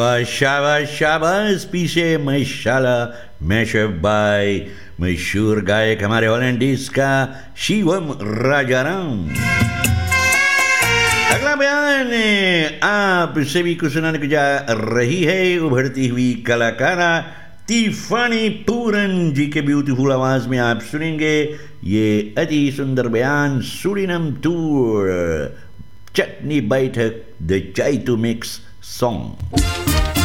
शाबाश शाबाश पीछे मशाला मैशअप बाय मशहूर गायक हमारे हॉलैंडिस का शिवम राजाराम। अगला बयान आप सभी को सुनाने को जा रही है उभरती हुई कलाकारा तिफानी पूरन जी के ब्यूटीफुल आवाज में आप सुनेंगे ये अति सुंदर बयान सूरिनम टूर चटनी बैठक द चाय टू मिक्स सॉन्ग।